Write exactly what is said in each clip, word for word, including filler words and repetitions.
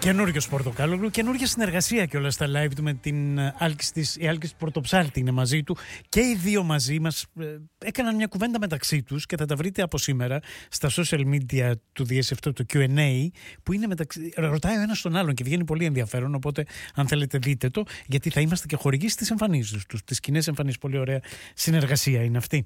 Καινούριος Πορτοκάλογλου, καινούργια συνεργασία και όλα στα live του με την Άλκης της, η Άλκης Πορτοψάλτη είναι μαζί του και οι δύο μαζί μας ε, έκαναν μια κουβέντα μεταξύ τους και θα τα βρείτε από σήμερα στα social media του ντι ες εφ, το κιου εν έι, που είναι μεταξύ, ρωτάει ο ένας τον άλλον και βγαίνει πολύ ενδιαφέρον, οπότε αν θέλετε δείτε το, γιατί θα είμαστε και χορηγοί στις εμφανίσεις τους, τις κοινές εμφανίσεις. Πολύ ωραία συνεργασία είναι αυτή.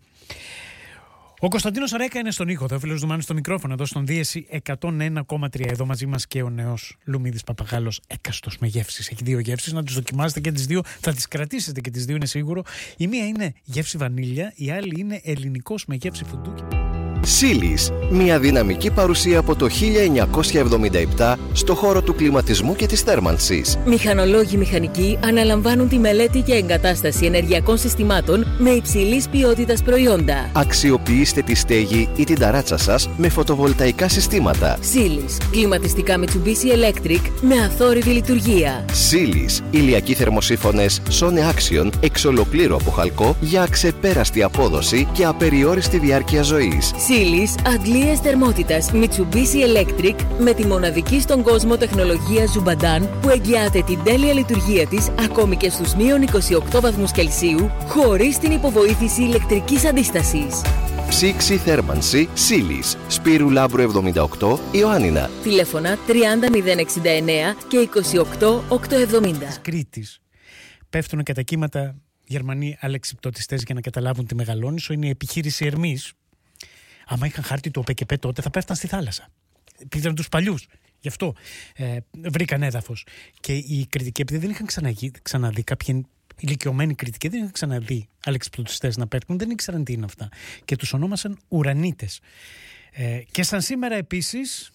Ο Κωνσταντίνος Ρέκα είναι στον ήχο, ο φίλος του Μάνου στο μικρόφωνο, εδώ στον Δίεση εκατόν ένα κόμμα τρία. Εδώ μαζί μας και ο νέος Λουμίδης Παπαγάλος, έκαστος με γεύσεις. Έχει δύο γεύσεις, να τις δοκιμάσετε και τις δύο, θα τις κρατήσετε και τις δύο, είναι σίγουρο. Η μία είναι γεύση βανίλια, η άλλη είναι ελληνικός με γεύση φουντούκι. Σίλις, μια δυναμική παρουσία από το χίλια εννιακόσια εβδομήντα επτά στο χώρο του κλιματισμού και της θέρμανσης. Μηχανολόγοι μηχανικοί αναλαμβάνουν τη μελέτη και εγκατάσταση ενεργειακών συστημάτων με υψηλής ποιότητας προϊόντα. Αξιοποιήστε τη στέγη ή την ταράτσα σας με φωτοβολταϊκά συστήματα. Σίλις, κλιματιστικά Mitsubishi Electric με αθόρυβη λειτουργία. Σίλις, ηλιακοί θερμοσύφωνες Sone Action εξ ολοκλήρου από χαλκό για αξεπέραστη απόδοση και απεριόριστη διάρκεια ζωής. Σίλις, αντλίες θερμότητας Mitsubishi Electric με τη μοναδική στον κόσμο τεχνολογία Zubadan που εγγυάται την τέλεια λειτουργία της ακόμη και στους μείον είκοσι οκτώ βαθμούς Κελσίου χωρίς την υποβοήθηση ηλεκτρικής αντίστασης. Ψήξη θέρμανση Σίλις, Σπύρου Λάμπρου εβδομήντα οκτώ, Ιωάννινα. Τηλέφωνα τριάντα μηδέν εξήντα εννέα και είκοσι οκτώ οκτακόσια εβδομήντα. Κρήτης. Πέφτουν κατά κύματα Γερμανοί αλεξιπτωτιστές για να καταλάβουν τη Μεγαλόνισσο. Είναι η επιχείρηση Ερμής. Άμα είχαν χάρτη του ΟΠΕΚΕΠΕ τότε θα πέφταν στη θάλασσα. Πήγαν τους παλιούς. Γι' αυτό ε, βρήκαν έδαφος. Και οι κριτικοί, επειδή δεν είχαν ξαναγεί, ξαναδεί κάποιοι ηλικιωμένοι κριτικοί, δεν είχαν ξαναδεί αλεξιπτωτιστές να πέφτουν, δεν ήξεραν τι είναι αυτά. Και τους ονόμασαν ουρανίτες. Ε, και σαν σήμερα επίσης,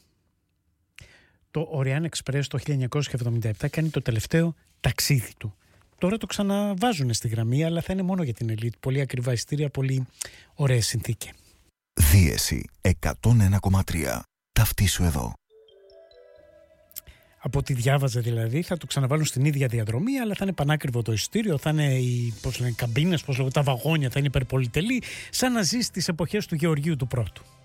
το Orient Express το χίλια εννιακόσια εβδομήντα επτά κάνει το τελευταίο ταξίδι του. Τώρα το ξαναβάζουν στη γραμμή, αλλά θα είναι μόνο για την ελίτ. Πολύ ακριβά εισιτήρια, πολύ ωραίες συνθήκες. Δίεση εκατόν ένα κόμμα τρία. Ταυτίσου εδώ. Από ό,τι διάβαζα δηλαδή, θα το ξαναβάλουν στην ίδια διαδρομή, αλλά θα είναι πανάκριβο το εισιτήριο, θα είναι οι πώς λένε, καμπίνες, πώς λέγονται, τα βαγόνια, θα είναι υπερπολιτελή, σαν να ζει στις εποχές του Γεωργίου του Πρώτου.